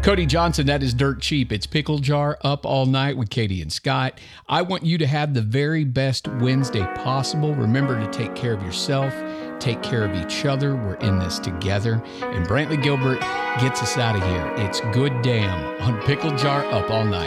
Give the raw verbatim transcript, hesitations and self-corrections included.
Cody Johnson, that is dirt cheap. It's Pickle Jar Up All Night with Katie and Scott. I want you to have the very best Wednesday possible. Remember to take care of yourself, take care of each other. We're in this together. And Brantley Gilbert gets us out of here. It's Good Damn on Pickle Jar Up All Night.